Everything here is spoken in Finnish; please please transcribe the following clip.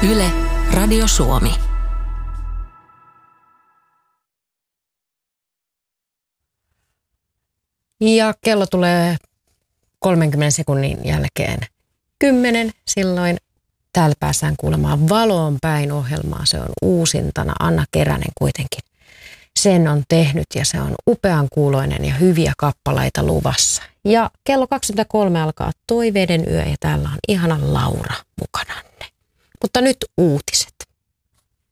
Yle, Radio Suomi. Ja kello tulee 30 sekunnin jälkeen 10. Silloin täällä päästään kuulemaan Valoon päin -ohjelmaa. Se on uusintana. Anna Keränen kuitenkin sen on tehnyt ja se on upean kuuloinen ja hyviä kappaleita luvassa. Ja kello 23 alkaa Toiveiden yö ja täällä on ihana Laura mukananne. Mutta nyt uutiset.